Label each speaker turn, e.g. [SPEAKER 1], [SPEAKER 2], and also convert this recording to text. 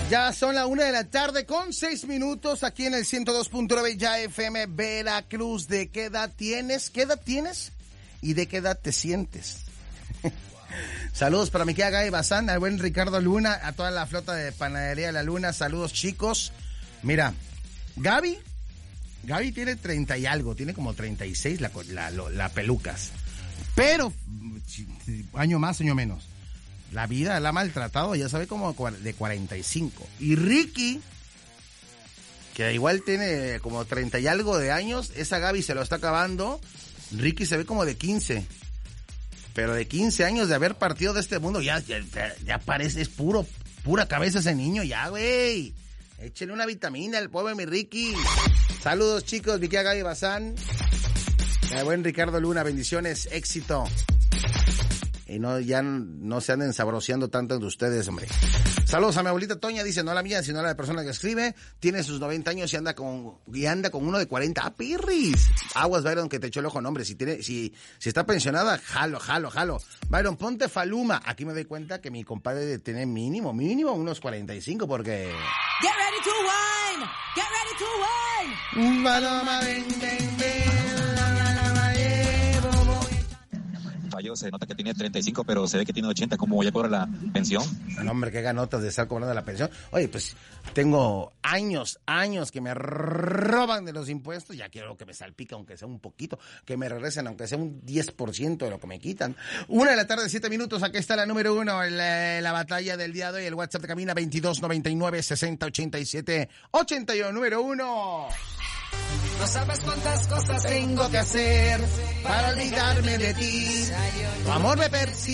[SPEAKER 1] Ya son la 1:06 p.m. aquí en el 102.9 ya FM Veracruz. ¿De qué edad tienes? ¿Qué edad tienes? ¿Y de qué edad te sientes? Saludos para mi querida Gaby Bazán, al buen Ricardo Luna, a toda la flota de Panadería La Luna. Saludos, chicos. Mira, Gaby tiene 30 y algo, tiene como 36 la pelucas. Pero, año más, año menos. La vida la ha maltratado, ya sabe, como de 45. Y Ricky, que igual tiene como 30 y algo de años, esa Gaby se lo está acabando. Ricky se ve como de 15. Pero de 15 años de haber partido de este mundo, ya parece, es pura cabeza ese niño, ya, güey. Échenle una vitamina al pobre mi Ricky. Saludos, chicos, mi querida Gaby Bazán. El buen Ricardo Luna, bendiciones, éxito. Y ya no se anden sabroseando tanto entre ustedes, hombre. Saludos a mi abuelita Toña, dice, no la mía, sino la persona que escribe. Tiene sus 90 años y anda con uno de 40. ¡Ah, pirris! Aguas, Byron, que te echó el ojo, no, hombre. Si está pensionada, jalo. Byron, ponte Faluma. Aquí me doy cuenta que mi compadre tiene mínimo unos 45, porque...
[SPEAKER 2] Get ready to wine! Get ready to wine!
[SPEAKER 1] Paloma, ven.
[SPEAKER 3] Falló, se nota que tiene 35, pero se ve que tiene 80. ¿Cómo voy a cobrar la pensión?
[SPEAKER 1] No, hombre, qué ganotas de estar cobrando la pensión. Oye, pues tengo años que me roban de los impuestos. Ya quiero que me salpique, aunque sea un poquito, que me regresen, aunque sea un 10% de lo que me quitan. 1:07 p.m, aquí está la número 1, la batalla del día de hoy. El WhatsApp de cabina 2299-6087-81, número 1.
[SPEAKER 2] No sabes cuántas cosas tengo que hacer para olvidarme de ti.
[SPEAKER 1] Tu amor me persigue.